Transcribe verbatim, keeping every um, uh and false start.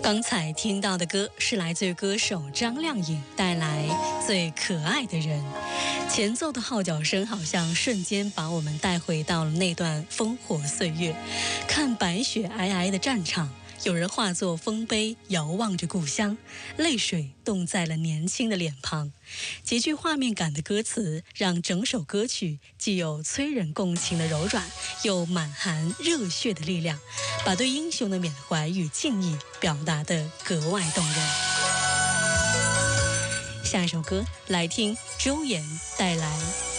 刚才听到的歌是来自于歌手张靓颖带来《最可爱的人》，前奏的号角声好像瞬间把我们带回到了那段烽火岁月，看白雪皑皑的战场，有人化作丰碑遥望着故乡，泪水冻在了年轻的脸庞。极具画面感的歌词让整首歌曲既有催人共情的柔软，又满含热血的力量，把对英雄的缅怀与敬意表达得格外动人。下一首歌来听周岩带来